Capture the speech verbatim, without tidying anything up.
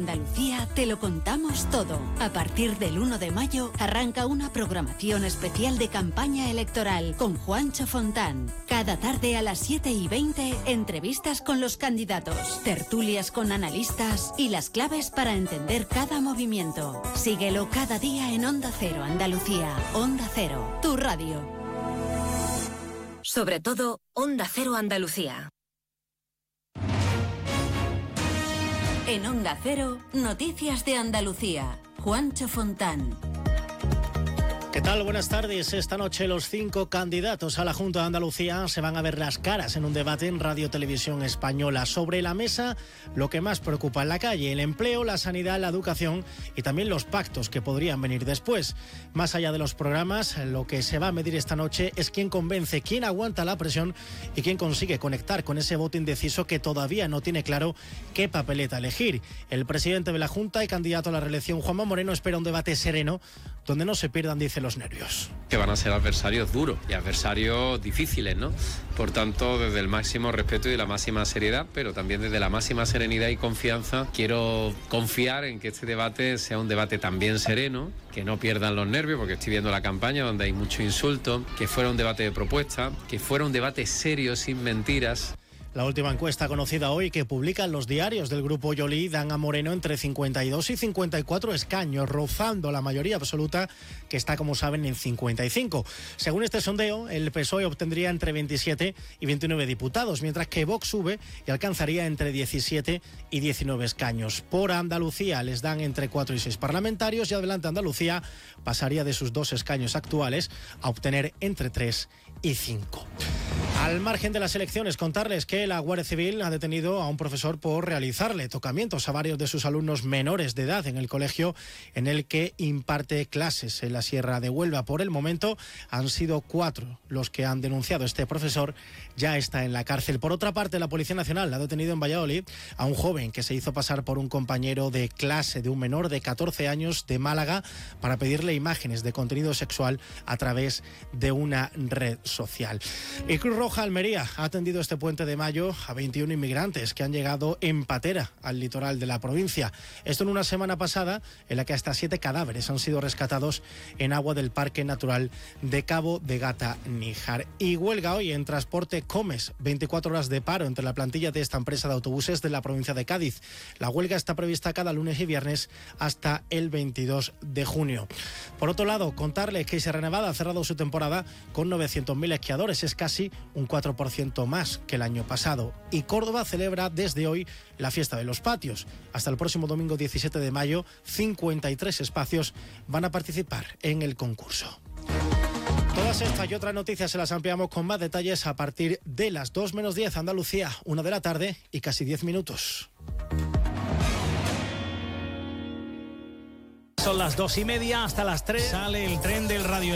Andalucía te lo contamos todo. A partir del uno de mayo arranca una programación especial de campaña electoral con Juancho Fontán. Cada tarde a las siete y veinte, entrevistas con los candidatos, tertulias con analistas y las claves para entender cada movimiento. Síguelo cada día en Onda Cero Andalucía. Onda Cero, tu radio. Sobre todo, Onda Cero Andalucía. En Onda Cero, Noticias de Andalucía. Juancho Fontán. ¿Qué tal? Buenas tardes. Esta noche los cinco candidatos a la Junta de Andalucía se van a ver las caras en un debate en Radio Televisión Española. Sobre la mesa, lo que más preocupa en la calle: el empleo, la sanidad, la educación y también los pactos que podrían venir después. Más allá de los programas, lo que se va a medir esta noche es quién convence, quién aguanta la presión y quién consigue conectar con ese voto indeciso que todavía no tiene claro qué papeleta elegir. El presidente de la Junta y candidato a la reelección, Juanma Moreno, espera un debate sereno donde no se pierdan, dice, los nervios. Que van a ser adversarios duros y adversarios difíciles, ¿no? Por tanto, desde el máximo respeto y la máxima seriedad, pero también desde la máxima serenidad y confianza, quiero confiar en que este debate sea un debate también sereno, que no pierdan los nervios, porque estoy viendo la campaña donde hay mucho insulto, que fuera un debate de propuesta, que fuera un debate serio, sin mentiras. La última encuesta conocida hoy, que publican los diarios del Grupo Yoli, dan a Moreno entre cincuenta y dos y cincuenta y cuatro escaños, rozando la mayoría absoluta, que está, como saben, en cincuenta y cinco. Según este sondeo, el P S O E obtendría entre veintisiete y veintinueve diputados, mientras que Vox sube y alcanzaría entre diecisiete y diecinueve escaños. Por Andalucía les dan entre cuatro y seis parlamentarios y Adelante Andalucía pasaría de sus dos escaños actuales a obtener entre tres y cinco. Al margen de las elecciones, contarles que la Guardia Civil ha detenido a un profesor por realizarle tocamientos a varios de sus alumnos menores de edad en el colegio en el que imparte clases en la Sierra de Huelva. Por el momento han sido cuatro los que han denunciado. Este profesor ya está en la cárcel. Por otra parte, la Policía Nacional ha detenido en Valladolid a un joven que se hizo pasar por un compañero de clase de un menor de catorce años de Málaga para pedirle imágenes de contenido sexual a través de una red social. Y Cruz Roja Almería ha atendido este puente de mayo a veintiún inmigrantes que han llegado en patera al litoral de la provincia. Esto en una semana pasada en la que hasta siete cadáveres han sido rescatados en agua del Parque Natural de Cabo de Gata-Níjar. Y huelga hoy en Transporte Comes, veinticuatro horas de paro entre la plantilla de esta empresa de autobuses de la provincia de Cádiz. La huelga está prevista cada lunes y viernes hasta el veintidós de junio. Por otro lado, contarles que Sierra Nevada ha cerrado su temporada con novecientos mil esquiadores, es casi un cuatro por ciento más que el año pasado. Y Córdoba celebra desde hoy la fiesta de los patios. Hasta el próximo domingo diecisiete de mayo, cincuenta y tres espacios van a participar en el concurso. Todas estas y otras noticias se las ampliamos con más detalles a partir de las dos menos diez, Andalucía, una de la tarde y casi diez minutos. Son las dos y media, hasta las tres sale el tren del radio.